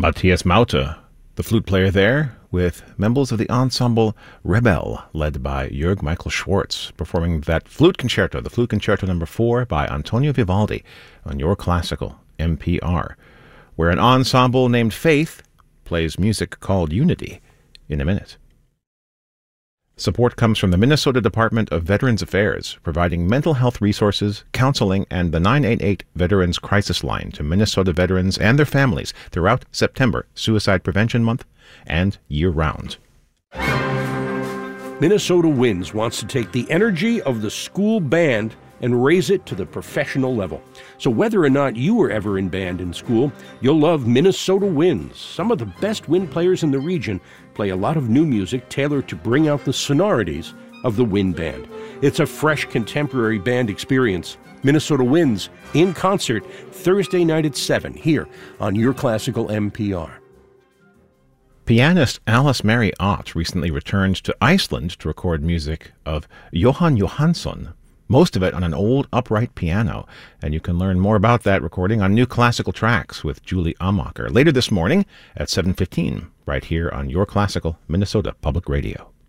Matthias Maute, the flute player there, with members of the ensemble Rebel, led by Jörg Michael Schwartz, performing that flute concerto, the Flute Concerto No. 4 by Antonio Vivaldi, on Your Classical NPR, where an ensemble named Faith plays music called Unity in a minute. Support comes from the Minnesota Department of Veterans Affairs, providing mental health resources, counseling, and the 988 Veterans Crisis Line to Minnesota veterans and their families throughout September, Suicide Prevention Month, and year-round. Minnesota Winds wants to take the energy of the school band and raise it to the professional level. So whether or not you were ever in band in school, you'll love Minnesota Winds. Some of the best wind players in the region play a lot of new music tailored to bring out the sonorities of the wind band. It's a fresh contemporary band experience. Minnesota Winds in concert Thursday night at 7 here on Your Classical NPR. Pianist Alice Mary Ott recently returned to Iceland to record music of Jóhann Jóhannsson, most of it on an old upright piano, and you can learn more about that recording on New Classical Tracks with Julie Amacher later this morning at 7:15, right here on Your Classical Minnesota Public Radio.